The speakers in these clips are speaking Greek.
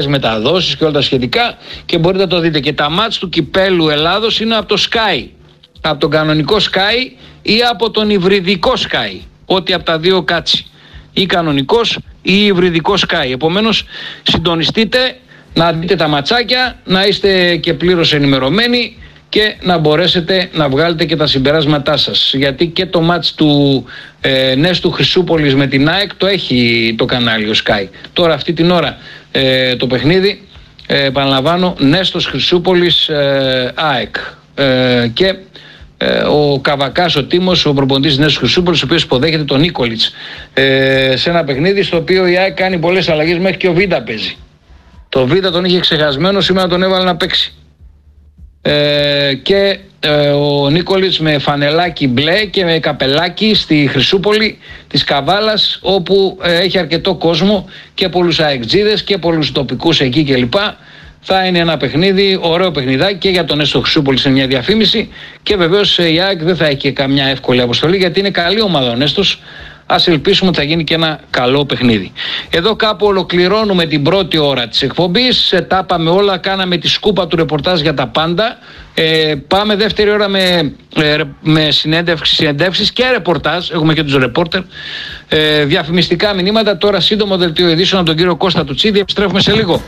μεταδόσεις και όλα τα σχετικά και μπορείτε να το δείτε. Και τα μάτς του Κυπέλλου Ελλάδος είναι από το Sky, από τον κανονικό Sky ή από τον υβριδικό Sky, ό,τι από τα δύο κάτσει, ή κανονικός ή υβριδικό Sky. Επομένως συντονιστείτε να δείτε τα ματσάκια, να είστε και πλήρως ενημερωμένοι και να μπορέσετε να βγάλετε και τα συμπεράσματά σας, γιατί και το μάτς του Νέστου Χρυσούπολης με την ΑΕΚ το έχει το κανάλι ο Sky. Τώρα αυτή την ώρα το παιχνίδι, επαναλαμβάνω, Νέστος Χρυσούπολης ΑΕΚ και ο Καβακάς ο Τίμος, ο προπονητής Νέστος Χρυσούπολης, ο οποίος υποδέχεται τον Νίκολιτς σε ένα παιχνίδι στο οποίο η ΑΕΚ κάνει πολλές αλλαγές, μέχρι και ο Βίντα παίζει. Το Βίντα τον είχε ξεχασμένο, σήμερα τον έβαλε να παίξει. Και ο Νίκολιτς με φανελάκι μπλε και με καπελάκι στη Χρυσούπολη της Καβάλας, όπου έχει αρκετό κόσμο και πολλούς αεξίδες και πολλούς τοπικούς εκεί κλπ. Θα είναι ένα παιχνίδι, ωραίο παιχνιδάκι και για τον Νέστο Χρυσούπολη σε μια διαφήμιση, και βεβαίως η ΑΕΚ δεν θα έχει και καμιά εύκολη αποστολή, γιατί είναι καλή ομάδα ο Νέστος. Ας ελπίσουμε ότι θα γίνει και ένα καλό παιχνίδι. Εδώ κάπου ολοκληρώνουμε την πρώτη ώρα της εκπομπής. Τα είπαμε όλα, κάναμε τη σκούπα του ρεπορτάζ για τα πάντα. Πάμε δεύτερη ώρα με συνεντεύξεις και ρεπορτάζ. Έχουμε και τους ρεπόρτερ. Διαφημιστικά μηνύματα. Τώρα σύντομο δελτίο ειδήσεων από τον κύριο Κώστα Τουτσίδη. Επιστρέφουμε σε λίγο.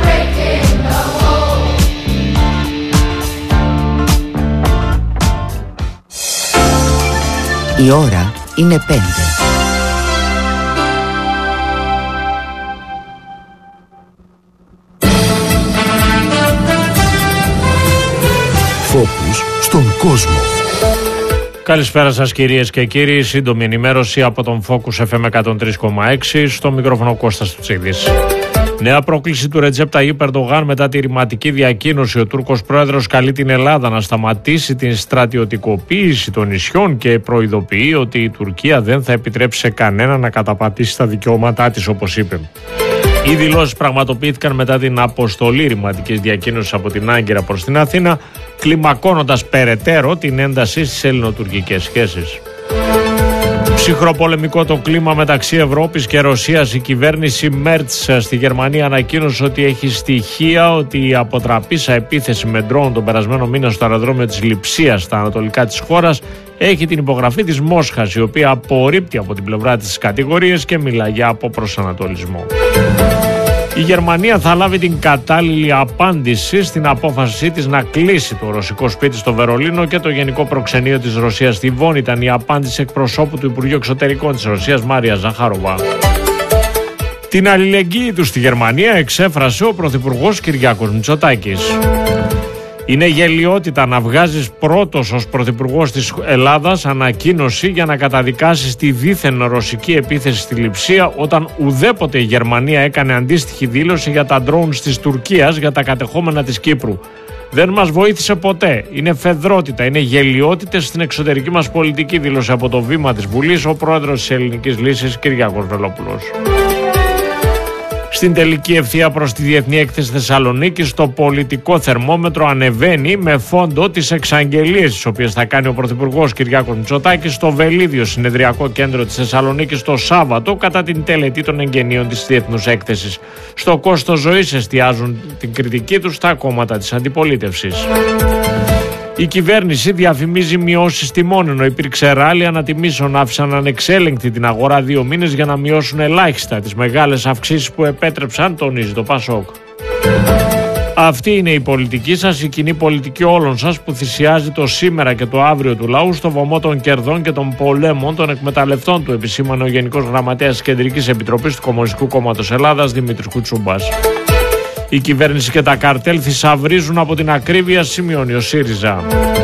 Η ώρα είναι 5. Φόκους στον κόσμο. Καλησπέρα σας κυρίες και κύριοι. Σύντομη ενημέρωση από τον Focus FM 103,6. Στο μικρόφωνο Κώστας Τουτσίδης. Νέα πρόκληση του Ρετζέπ Ταγίπ Ερντογάν μετά τη ρηματική διακοίνωση. Ο Τούρκος πρόεδρος καλεί την Ελλάδα να σταματήσει την στρατιωτικοποίηση των νησιών και προειδοποιεί ότι η Τουρκία δεν θα επιτρέψει σε κανένα να καταπατήσει τα δικαιώματά της, όπως είπε. Οι δηλώσεις πραγματοποιήθηκαν μετά την αποστολή ρηματικής διακοίνωσης από την Άγκυρα προς την Αθήνα, κλιμακώνοντας περαιτέρω την ένταση στις ελληνοτουρκικές σχέσεις. Ψυχροπολεμικό το κλίμα μεταξύ Ευρώπης και Ρωσίας. Η κυβέρνηση Μέρτς στη Γερμανία ανακοίνωσε ότι έχει στοιχεία ότι η αποτραπήσα επίθεση με ντρόουν τον περασμένο μήνα στο αεροδρόμιο της Λειψίας στα ανατολικά της χώρας έχει την υπογραφή της Μόσχας, η οποία απορρίπτει από την πλευρά της κατηγορίες και μιλά για αποπροσανατολισμό. Η Γερμανία θα λάβει την κατάλληλη απάντηση στην απόφασή της να κλείσει το ρωσικό σπίτι στο Βερολίνο και το γενικό προξενείο της Ρωσίας στη Βόνη. Ήταν η απάντηση εκπροσώπου του Υπουργείου Εξωτερικών της Ρωσίας, Μάρια Ζαχάροβα. Την αλληλεγγύη του στη Γερμανία εξέφρασε ο Πρωθυπουργός Κυριάκος Μητσοτάκης. Είναι γελοιότητα να βγάζεις πρώτος ως Πρωθυπουργός της Ελλάδας ανακοίνωση για να καταδικάσεις τη δίθεν ρωσική επίθεση στη Λειψία, όταν ουδέποτε η Γερμανία έκανε αντίστοιχη δήλωση για τα ντρόουν της Τουρκίας για τα κατεχόμενα της Κύπρου. Δεν μας βοήθησε ποτέ. Είναι φεδρότητα, είναι γελοιότητες στην εξωτερική μας πολιτική, δήλωσε από το βήμα της Βουλής ο πρόεδρος της Ελληνικής Λύσης Κυριάκος Βελόπουλος. Στην τελική ευθεία προς τη Διεθνή Έκθεση Θεσσαλονίκης, το πολιτικό θερμόμετρο ανεβαίνει με φόντο τις εξαγγελίες τις οποίες θα κάνει ο Πρωθυπουργός Κυριάκος Μητσοτάκης στο Βελίδιο Συνεδριακό Κέντρο της Θεσσαλονίκης το Σάββατο κατά την τελετή των εγγενείων της Διεθνούς Έκθεσης. Στο κόστος ζωής εστιάζουν την κριτική τους στα κόμματα της αντιπολίτευσης. Η κυβέρνηση διαφημίζει μειώσεις τιμών, ενώ υπήρξε ράλι ανατιμήσεων, άφησαν ανεξέλεγκτη την αγορά 2 μήνες για να μειώσουν ελάχιστα τις μεγάλες αυξήσεις που επέτρεψαν, τονίζει το Πασόκ. Αυτή είναι η πολιτική σας, η κοινή πολιτική όλων σας που θυσιάζει το σήμερα και το αύριο του λαού στο βωμό των κερδών και των πολέμων των εκμεταλλευτών του, επισήμανε ο Γενικός Γραμματέας της Κεντρικής Επιτροπής του Κομμουνιστικού Κόμματος Ελλάδας, Δημήτρης Κουτσούμπας. Η κυβέρνηση και τα καρτέλ θησαυρίζουν από την ακρίβεια, σημειώνει ο ΣΥΡΙΖΑ.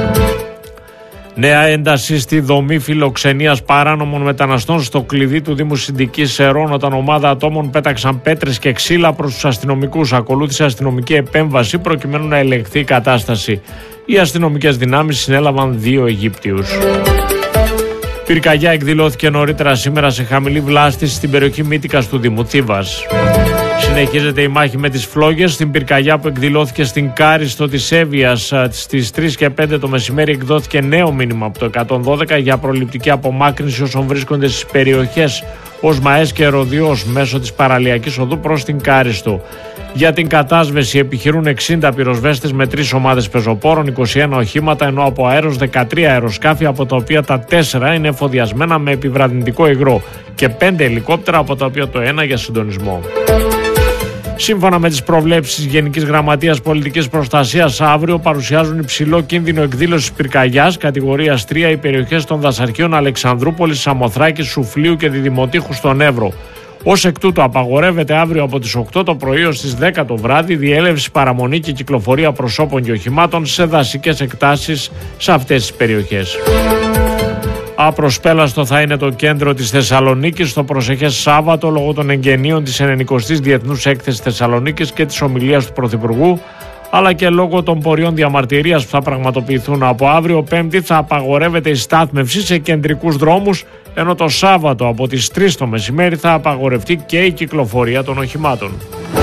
Νέα ένταση στη δομή φιλοξενίας παράνομων μεταναστών στο κλειδί του Δήμου Συντικής Σερών, όταν ομάδα ατόμων πέταξαν πέτρες και ξύλα προς τους αστυνομικούς. Ακολούθησε αστυνομική επέμβαση προκειμένου να ελεγχθεί η κατάσταση. Οι αστυνομικές δυνάμεις συνέλαβαν 2 Αιγύπτιους. Πυρκαγιά εκδηλώθηκε νωρίτερα σήμερα σε χαμηλή βλάστηση στην περιοχή Μύτικας του Δήμου Θήβας. Συνεχίζεται η μάχη με τις φλόγες. Στην πυρκαγιά που εκδηλώθηκε στην Κάριστο της Εύβοιας στις 3 και 5 το μεσημέρι εκδόθηκε νέο μήνυμα από το 112 για προληπτική απομάκρυνση όσων βρίσκονται στις περιοχές Οσμαές και Ροδιός μέσω της παραλιακής οδού προς την Κάριστο. Για την κατάσβεση επιχειρούν 60 πυροσβέστες με 3 ομάδες πεζοπόρων, 21 οχήματα, ενώ από αέρος 13 αεροσκάφη, από τα οποία τα 4 είναι εφοδιασμένα με επιβραδυντικό υγρό και 5 ελικόπτερα, από τα οποία το 1 για συντονισμό. Σύμφωνα με τις προβλέψεις της Γενικής Γραμματείας Πολιτικής Προστασίας, αύριο παρουσιάζουν υψηλό κίνδυνο εκδήλωσης πυρκαγιάς κατηγορίας 3 οι περιοχές των δασαρχείων Αλεξανδρούπολης, Σαμοθράκης, Σουφλίου και Διδημοτήχου στον Εύρο. Ως εκ τούτου, απαγορεύεται αύριο από τις 8 το πρωί ως τις 10 το βράδυ διέλευση, παραμονή και κυκλοφορία προσώπων και οχημάτων σε δασικές εκτάσεις σε αυτές τις περιοχές. Απροσπέλαστο θα είναι το κέντρο της Θεσσαλονίκης το προσεχές Σάββατο λόγω των εγγενείων της 90ης Διεθνούς Έκθεσης Θεσσαλονίκης και της ομιλίας του Πρωθυπουργού, αλλά και λόγω των πορείων διαμαρτυρίας που θα πραγματοποιηθούν. Από αύριο Πέμπτη θα απαγορεύεται η στάθμευση σε κεντρικούς δρόμους, ενώ το Σάββατο από τις 3 το μεσημέρι θα απαγορευτεί και η κυκλοφορία των οχημάτων.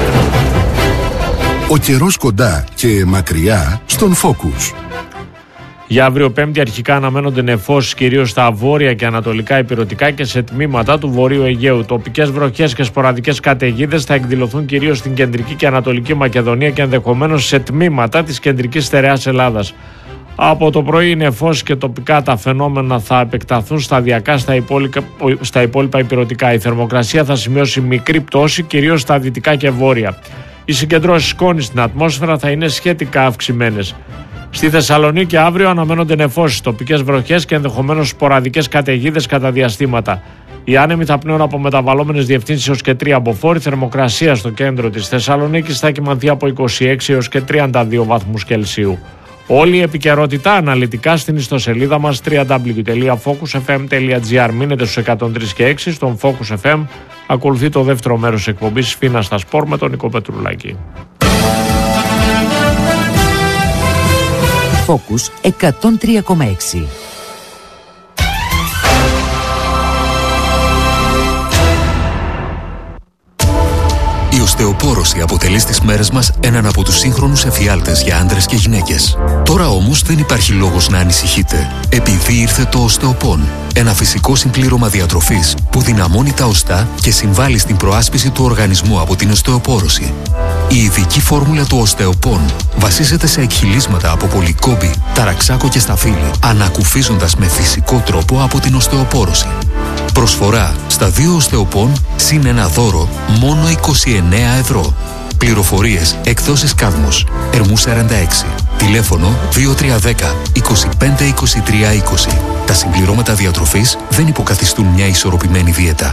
Ο καιρός κοντά και μακριά στον Focus. Για αύριο Πέμπτη αρχικά αναμένονται νεφώσεις κυρίως στα βόρεια και ανατολικά ηπειρωτικά και σε τμήματα του Βορείου Αιγαίου. Τοπικές βροχές και σποραδικές καταιγίδες θα εκδηλωθούν κυρίως στην κεντρική και ανατολική Μακεδονία και ενδεχομένως σε τμήματα της κεντρικής στερεάς Ελλάδας. Από το πρωί οι νεφώσεις και τοπικά τα φαινόμενα θα επεκταθούν σταδιακά στα υπόλοιπα ηπειρωτικά. Η θερμοκρασία θα σημειώσει μικρή πτώση κυρίως στα δυτικά και βόρεια. Οι συγκεντρώσεις σκόνης στην ατμόσφαιρα θα είναι σχετικά αυξημένες. Στη Θεσσαλονίκη αύριο αναμένονται νεφώσεις, τοπικές βροχές και ενδεχομένως σποραδικές καταιγίδες κατά διαστήματα. Οι άνεμοι θα πνέουν από μεταβαλλόμενες διευθύνσεις έως και 3 αποφόροι. Θερμοκρασία στο κέντρο της Θεσσαλονίκης θα κυμανθεί από 26 έως και 32 βαθμούς Κελσίου. Όλη η επικαιρότητα αναλυτικά στην ιστοσελίδα μας www.focusfm.gr. Μείνετε στους 103 και 6. Στον Focus FM ακολουθεί το δεύτερο μέρος εκπομπής Φίνα στα Σπορ με τον Νικό Πετρουλάκη. Focus 103,6. Η οστεοπόρωση αποτελεί στις μέρες μας έναν από τους σύγχρονους εφιάλτες για άντρες και γυναίκες. Τώρα όμως δεν υπάρχει λόγος να ανησυχείτε, επειδή ήρθε το Οστεοπόν, ένα φυσικό συμπλήρωμα διατροφής που δυναμώνει τα οστά και συμβάλλει στην προάσπιση του οργανισμού από την οστεοπόρωση. Η ειδική φόρμουλα του Οστεοπόν βασίζεται σε εκχυλίσματα από πολυκόμπη, ταραξάκο και σταφύλι, ανακουφίζοντας με φυσικό τρόπο από την οστεοπόρωση. Προσφορά στα 2 Οστεοπόν συν ένα δώρο μόνο 29 ευρώ. Πληροφορίες εκδόσεις Κάδμος, Ερμού 46. Τηλέφωνο 2310 25 23 20. Τα συμπληρώματα διατροφής δεν υποκαθιστούν μια ισορροπημένη δίαιτα.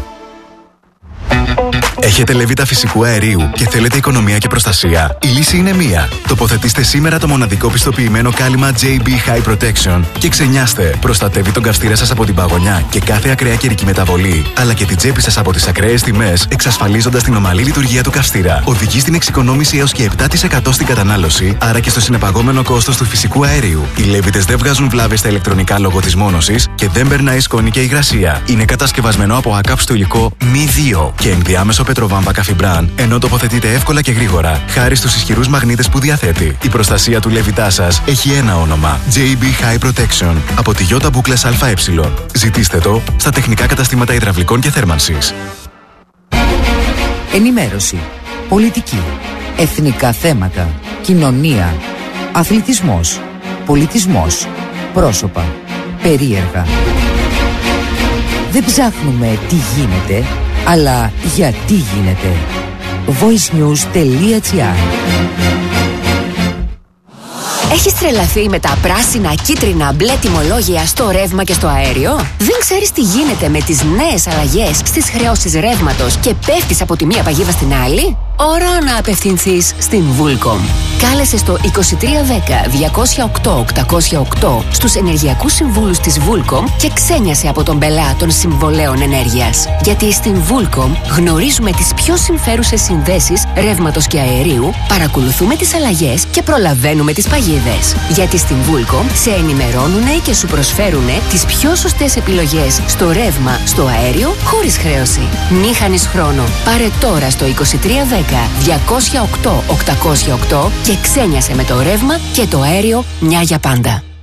Έχετε λεβίτα φυσικού αερίου και θέλετε οικονομία και προστασία? Η λύση είναι μία. Τοποθετήστε σήμερα το μοναδικό πιστοποιημένο κάλυμα JB High Protection και ξενιάστε. Προστατεύει τον καυστήρα σας από την παγωνιά και κάθε ακραία καιρική μεταβολή, αλλά και την τσέπη σας από τις ακραίες τιμές, εξασφαλίζοντας την ομαλή λειτουργία του καυστήρα. Οδηγεί στην εξοικονόμηση έως και 7% στην κατανάλωση, άρα και στο συνεπαγόμενο κόστος του φυσικού αερίου. Οι λέβητες δεν βγάζουν βλάβες στα ηλεκτρονικά λόγω της μόνωσης και δεν περνάει σκόνη και υγρασία. Είναι κατασκευασμένο από ακάψτο υλικό μη 2 και ενδιάμεσο πετροβάμβα καφιμπράν, ενώ τοποθετείται εύκολα και γρήγορα, χάρη στους ισχυρούς μαγνήτες που διαθέτει. Η προστασία του λέβητά σας έχει ένα όνομα: JB High Protection από τη Ιώτα Μπούκλας ΑΕ. Ζητήστε το στα τεχνικά καταστήματα υδραυλικών και θέρμανσης. Ενημέρωση, πολιτική, εθνικά θέματα, κοινωνία, αθλητισμός, πολιτισμός, πρόσωπα, περίεργα. Δεν ψάχνουμε τι γίνεται, αλλά γιατί γίνεται. voicenews.gr. Έχεις τρελαθεί με τα πράσινα, κίτρινα, μπλε τιμολόγια στο ρεύμα και στο αέριο? Δεν ξέρεις τι γίνεται με τις νέες αλλαγές στις χρεώσεις ρεύματος και πέφτεις από τη μία παγίδα στην άλλη? Ώρα να απευθυνθείς στην Vulcom. Κάλεσε στο 2310-208-808 στους ενεργειακούς συμβούλους της Vulcom και ξένιασε από τον πελά των συμβολέων ενέργειας. Γιατί στην Vulcom γνωρίζουμε τις πιο συμφέρουσες συνδέσεις ρεύματος και αερίου, παρακολουθούμε τις αλλαγές και προλαβαίνουμε τις παγίδες. εφημερίδες. Γιατί στην Vulcom σε ενημερώνουνε και σου προσφέρουνε τις πιο σωστές επιλογές στο ρεύμα, στο αέριο, χωρίς χρέωση. Μη χάνεις χρόνο. Πάρε τώρα στο 2310 208 808 και ξένιασε με το ρεύμα και το αέριο μια για πάντα.